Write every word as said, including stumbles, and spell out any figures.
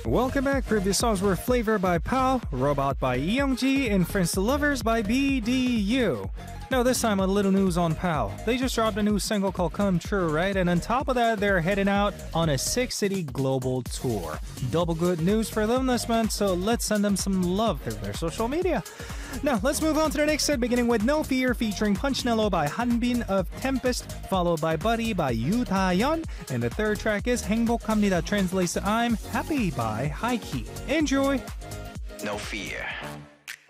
Welcome back. Previous songs were Flavor by Pao, Robot by Lee Young-ji, and Friends to Lovers by B D U. Now this time a little news on Pao. They just dropped a new single called Come True, right? And on top of that, they're heading out on a six-city global tour. Double good news for them this month, so let's send them some love through their social media. Now let's move on to the next set, beginning with No Fear featuring Punchnello by Hanbin of Tempest, followed by Buddy by Yoo Da-yeon, and the third track is 행복합니다, translates to I'm Happy by High Key. Enjoy! No Fear.